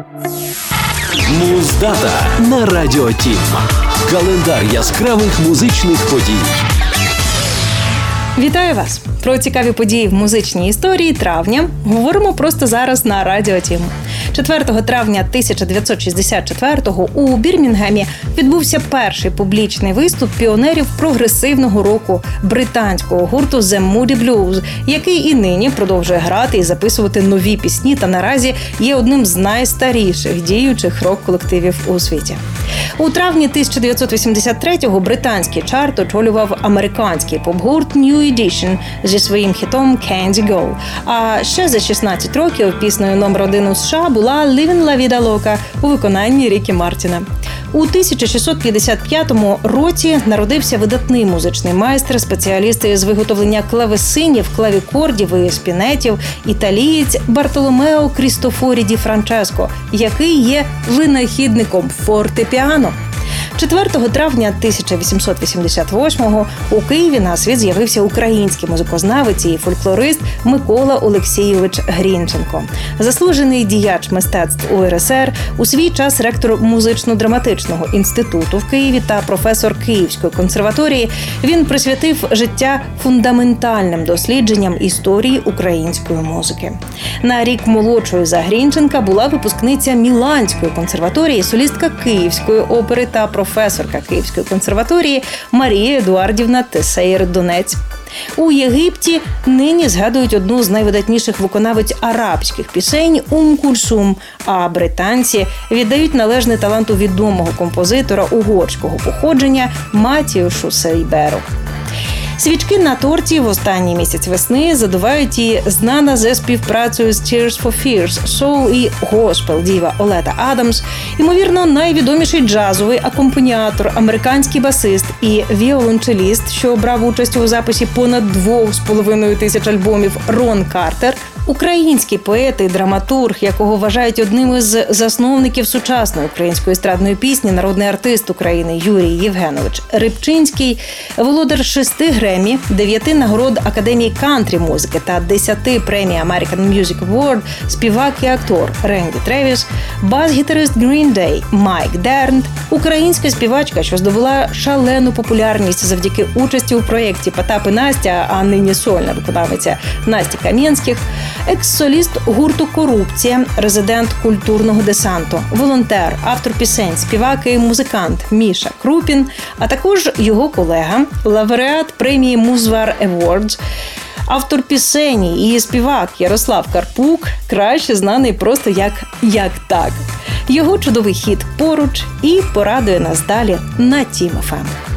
Муздата на Радіо Тім. Календар яскравих музичних подій. Вітаю вас! Про цікаві події в музичній історії травня говоримо просто зараз на Радіо Тім. 4 травня 1964-го у Бірмінгемі відбувся перший публічний виступ піонерів прогресивного року британського гурту The Moody Blues, який і нині продовжує грати і записувати нові пісні та наразі є одним з найстаріших діючих рок-колективів у світі. У травні 1983-го британський чарт очолював американський поп-гурт New Edition зі своїм хітом Candy Go. А ще за 16 років піснею номер 1 у США була Livin' La Vida Loca у виконанні Рікі Мартіна. У 1655 році народився видатний музичний майстер, спеціаліст із виготовлення клавесинів, клавікордів і спінетів, італієць Бартоломео Крістофорі ді Франческо, який є винахідником фортепіано. 4 травня 1888-го у Києві на світ з'явився український музикознавець і фольклорист Микола Олексійович Грінченко. Заслужений діяч мистецтв УРСР, у свій час ректор музично-драматичного інституту в Києві та професор Київської консерваторії, він присвятив життя фундаментальним дослідженням історії української музики. На рік молодшою за Грінченка була випускниця Міланської консерваторії, солістка Київської опери та професорка Київської консерваторії Марія Едуардівна Тесеєр-Донець. У Єгипті нині згадують одну з найвидатніших виконавиць арабських пісень Кульсум, а британці віддають належне таланту відомого композитора угорського походження Матіушу Сейберу. Свічки на торті в останній місяць весни задувають і знана за співпрацею з Tears for Fears соул і госпел діва Олета Адамс, ймовірно, найвідоміший джазовий акомпаніатор, американський басист і віолончеліст, що брав участь у записі понад 2,5 тисяч альбомів Рон Картер, український поет і драматург, якого вважають одним із засновників сучасної української естрадної пісні, народний артист України Юрій Євгенович Рибчинський, володар 6 Греммі, 9 нагород Академії кантрі-музики та 10 премій American Music Award, співак і актор Ренді Тревіс, бас-гітарист Green Day Майк Дернт, українська співачка, що здобула шалену популярність завдяки участі у проєкті «Потап і Настя», а нині сольна виконавиця Настя Кам'янських, екс-соліст гурту «Корупція», резидент культурного десанту, волонтер, автор пісень, співак і музикант Міша Крупін, а також його колега, лауреат премії Музвар Awards, автор пісені і співак Ярослав Карпук, краще знаний просто як так. Його чудовий хіт «Поруч» і порадує нас далі на Тім ФМ.